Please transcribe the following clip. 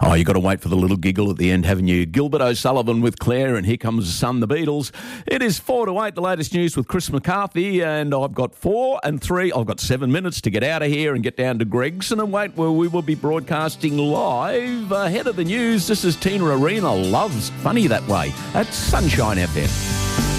Oh, you got to wait for the little giggle at the end, haven't you? Gilbert O'Sullivan with Claire, and Here Comes the Sun, the Beatles. It is 4 to 8, the latest news with Chris McCarthy, and I've got 4 and 3. I've got 7 minutes to get out of here and get down to Gregson and wait, where we will be broadcasting live ahead of the news. This is Tina Arena. Loves Funny That Way at Sunshine FM.